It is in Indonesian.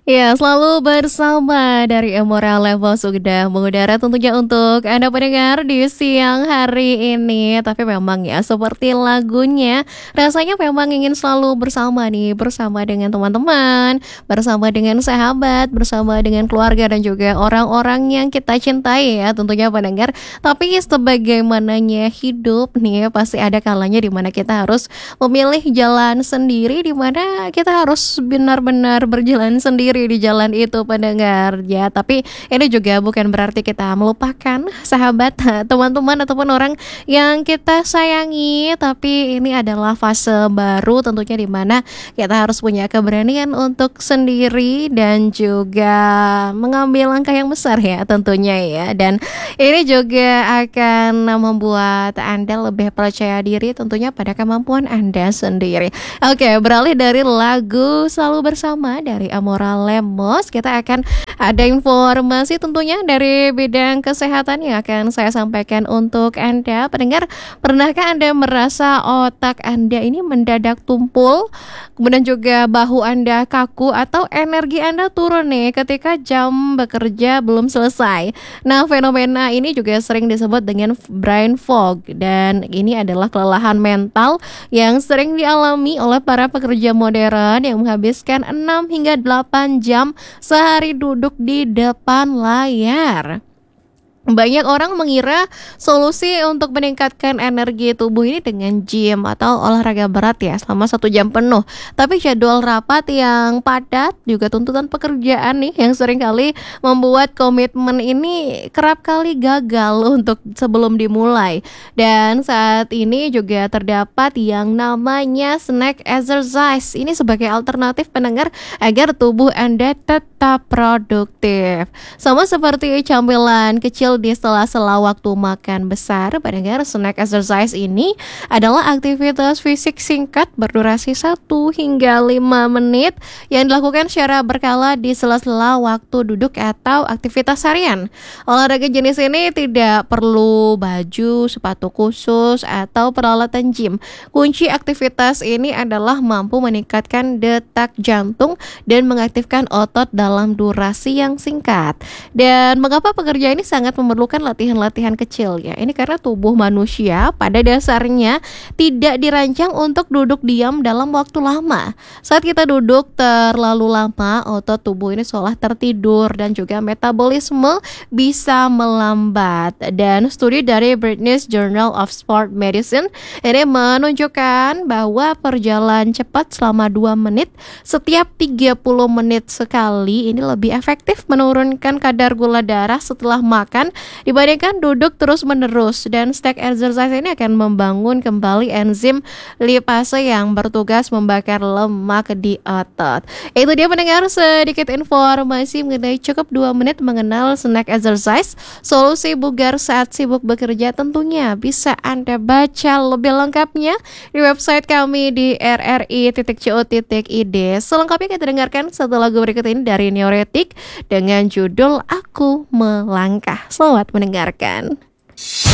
Ya, selalu bersama dari Emoral Level sudah mengudara tentunya untuk Anda pendengar di siang hari ini. Tapi memang ya seperti lagunya, rasanya memang ingin selalu bersama nih, bersama dengan teman-teman, bersama dengan sahabat, bersama dengan keluarga dan juga orang-orang yang kita cintai ya tentunya pendengar. Tapi sebagaimananya hidup nih, pasti ada kalanya di mana kita harus memilih jalan sendiri, di mana kita harus benar-benar berjalan sendiri di jalan itu pendengar ya. Tapi ini juga bukan berarti kita melupakan sahabat, teman-teman ataupun orang yang kita sayangi. Tapi ini adalah fase baru tentunya di mana kita harus punya keberanian untuk sendiri dan juga mengambil langkah yang besar ya tentunya ya. Dan ini juga akan membuat Anda lebih percaya diri tentunya pada kemampuan Anda sendiri. Oke, beralih dari lagu Selalu Bersama dari Amora Lemos, kita akan ada informasi tentunya dari bidang kesehatan yang akan saya sampaikan untuk Anda pendengar. Pernahkah Anda merasa otak Anda ini mendadak tumpul, kemudian juga bahu Anda kaku atau energi Anda turun nih ketika jam bekerja belum selesai? Nah, fenomena ini juga sering disebut dengan brain fog, dan ini adalah kelelahan mental yang sering dialami oleh para pekerja modern yang menghabiskan 6 hingga 8 jam sehari duduk di depan layar. Banyak orang mengira solusi untuk meningkatkan energi tubuh ini dengan gym atau olahraga berat ya selama 1 jam penuh. Tapi jadwal rapat yang padat, juga tuntutan pekerjaan nih yang seringkali membuat komitmen ini kerap kali gagal untuk sebelum dimulai. Dan saat ini juga terdapat yang namanya snack exercise. Ini sebagai alternatif pendengar agar tubuh Anda tetap produktif. Sama seperti camilan kecil di sela-sela waktu makan besar, pendengar, snack exercise ini adalah aktivitas fisik singkat berdurasi 1 hingga 5 menit yang dilakukan secara berkala di sela-sela waktu duduk atau aktivitas harian. Olahraga jenis ini tidak perlu baju, sepatu khusus, atau peralatan gym. Kunci aktivitas ini adalah mampu meningkatkan detak jantung dan mengaktifkan otot dalam durasi yang singkat. Dan mengapa pekerja ini sangat memerlukan latihan-latihan kecil ya? Ini karena tubuh manusia pada dasarnya tidak dirancang untuk duduk diam dalam waktu lama. Saat kita duduk terlalu lama, otot tubuh ini seolah tertidur dan juga metabolisme bisa melambat. Dan studi dari British Journal of Sport Medicine ini menunjukkan bahwa perjalanan cepat selama 2 menit setiap 30 menit sekali ini lebih efektif menurunkan kadar gula darah setelah makan dibandingkan duduk terus-menerus. Dan snack exercise ini akan membangun kembali enzim lipase yang bertugas membakar lemak di otot. Itu dia pendengar sedikit informasi mengenai cukup 2 menit mengenal snack exercise, solusi bugar saat sibuk bekerja. Tentunya bisa Anda baca lebih lengkapnya di website kami di rri.co.id. Selengkapnya kita dengarkan satu lagu berikut ini dari Neoretik dengan judul Aku Melangkah. Selamat mendengarkan.